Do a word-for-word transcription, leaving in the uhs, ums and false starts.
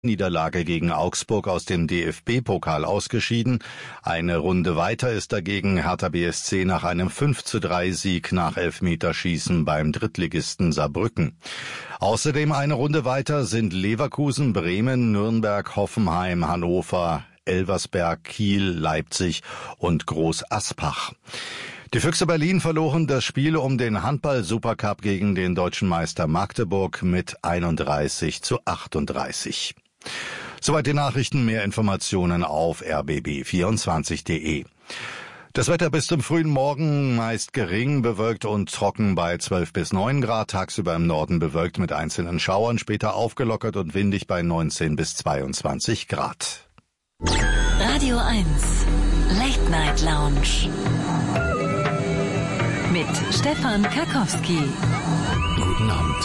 Niederlage gegen Augsburg aus dem D F B-Pokal ausgeschieden. Eine Runde weiter ist dagegen Hertha B S C nach einem fünf zu drei Sieg nach Elfmeterschießen beim Drittligisten Saarbrücken. Außerdem eine Runde weiter sind Leverkusen, Bremen, Nürnberg, Hoffenheim, Hannover, Elversberg, Kiel, Leipzig und Groß Aspach. Die Füchse Berlin verloren das Spiel um den Handball-Supercup gegen den deutschen Meister Magdeburg mit einunddreißig zu achtunddreißig. Soweit die Nachrichten, mehr Informationen auf r b b vierundzwanzig punkt de. Das Wetter bis zum frühen Morgen meist gering, bewölkt und trocken bei zwölf bis neun Grad, tagsüber im Norden bewölkt mit einzelnen Schauern, später aufgelockert und windig bei neunzehn bis zweiundzwanzig Grad. Radio eins, Late Night Lounge mit Stefan Karkowski. Guten Abend.